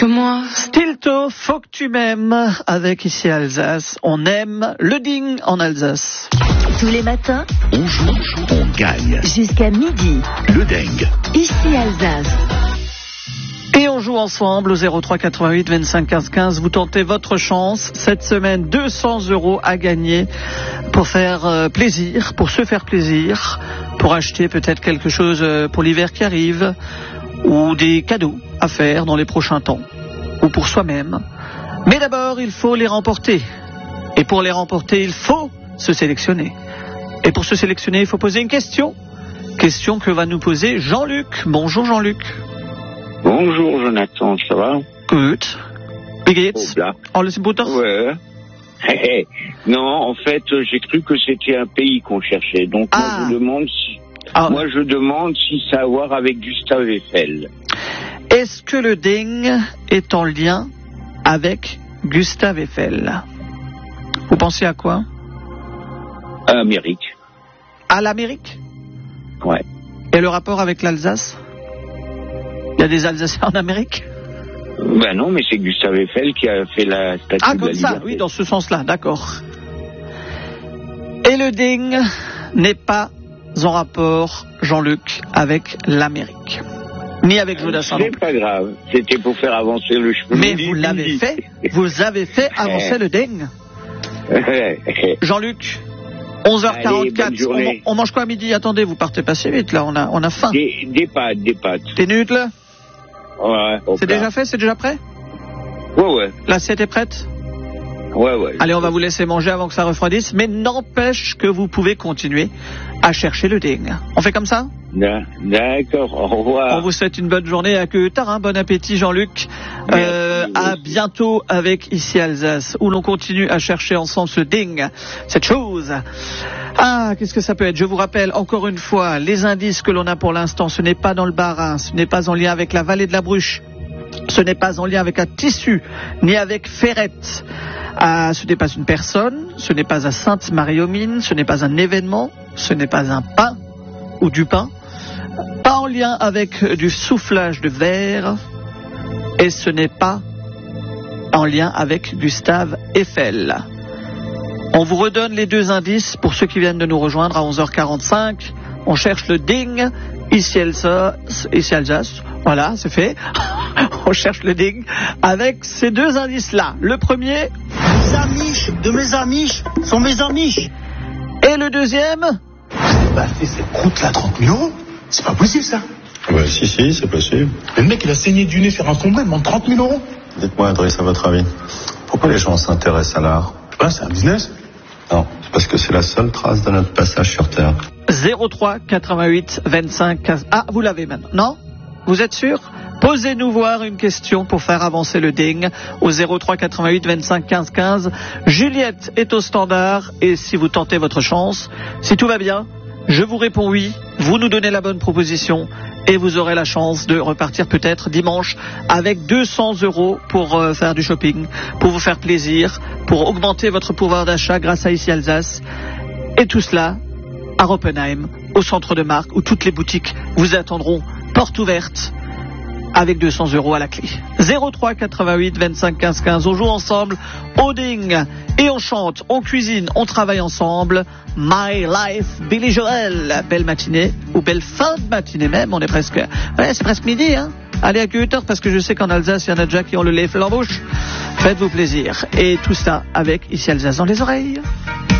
que moi. Stilto, faut que tu m'aimes. Avec ici Alsace, on aime le ding en Alsace. Tous les matins, On joue, on gagne. jusqu'à midi, Le dingue. ici Alsace. Et on joue ensemble au 03 88 25 15 15. Vous tentez votre chance. Cette semaine, 200 € à gagner pour faire plaisir, pour se faire plaisir, pour acheter peut-être quelque chose pour l'hiver qui arrive, ou des cadeaux à faire dans les prochains temps, ou pour soi-même. Mais d'abord, il faut les remporter. Et pour les remporter, il faut se sélectionner. Et pour se sélectionner, il faut poser une question. Question que va nous poser Jean-Luc. Bonjour Jean-Luc. Bonjour Jonathan, ça va? Gut. Wie geht's? Là. Alles in Butter? Ouais. Non, en fait, j'ai cru que c'était un pays qu'on cherchait. Donc moi je demande si ça a à voir avec Gustave Eiffel. Est-ce que le ding est en lien avec Gustave Eiffel? Vous pensez à quoi? À l'Amérique. À l'Amérique? Ouais. Et le rapport avec l'Alsace? Il y a des Alsaciens en Amérique? Ben non, mais c'est Gustave Eiffel qui a fait la statue de la comme ça, liberté. oui, dans ce sens-là, d'accord. Et le ding n'est pas en rapport, Jean-Luc, avec l'Amérique. Ni avec Jodassin. C'est pas grave, c'était pour faire avancer le chemin. Mais vous l'avez fait, vous avez fait avancer le ding. Jean-Luc, 11h44, Allez, bonne journée. on mange quoi à midi? Attendez, vous partez pas si vite, là, on a faim. Des pâtes. T'es nul, là? Ouais. C'est déjà fait? C'est déjà prêt? Ouais. L'assiette est prête? Ouais. Allez, on va vous laisser manger avant que ça refroidisse, mais n'empêche que vous pouvez continuer à chercher le ding. On fait comme ça? D'accord, au revoir. On vous souhaite une bonne journée à que tard, bon appétit Jean-Luc. À bientôt avec Ici Alsace, où l'on continue à chercher ensemble ce ding, cette chose. Ah, qu'est-ce que ça peut être? Je vous rappelle encore une fois, les indices que l'on a pour l'instant, ce n'est pas dans le Bas-Rhin, ce n'est pas en lien avec la vallée de la Bruche, ce n'est pas en lien avec un tissu, ni avec Ferrette. Ce n'est pas une personne, ce n'est pas à Sainte-Marie-aux-Mines, ce n'est pas un événement, ce n'est pas un pain ou du pain, pas en lien avec du soufflage de verre, et ce n'est pas en lien avec Gustave Eiffel. On vous redonne les deux indices pour ceux qui viennent de nous rejoindre à 11h45. On cherche le ding, ici Alsace. Voilà, c'est fait. On cherche le ding avec ces deux indices-là. Le premier... Les amiches de mes amiches sont mes amiches. Et le deuxième... Bah, fait cette croûte-là, 30 000 €. C'est pas possible, ça. Ouais, si, c'est possible. Le mec, il a saigné du nez sur un sombrero, il demande 30 000 €. Dites-moi, Adresse, à votre avis, pourquoi les gens s'intéressent à l'art? Je sais pas, c'est un business. Non, c'est parce que c'est la seule trace de notre passage sur Terre. 03 88 25 15... Ah, vous l'avez maintenant, non? Vous êtes sûr? Posez-nous voir une question pour faire avancer le ding au 03 88 25 15 15. Juliette est au standard et si vous tentez votre chance, si tout va bien, je vous réponds oui, vous nous donnez la bonne proposition et vous aurez la chance de repartir peut-être dimanche avec 200 € pour faire du shopping, pour vous faire plaisir, pour augmenter votre pouvoir d'achat grâce à Ici Alsace. Et tout cela à Oppenheim, au centre de marque où toutes les boutiques vous attendront porte ouverte avec 200 € à la clé. 03 88 25 15 15. On joue ensemble au ding et on chante, on cuisine, on travaille ensemble. My Life, Billy Joel. Belle matinée ou belle fin de matinée même. On est presque, c'est presque midi, hein. Allez à 8h parce que je sais qu'en Alsace il y en a déjà qui ont le lait en bouche. Faites-vous plaisir et tout ça avec Ici Alsace dans les oreilles.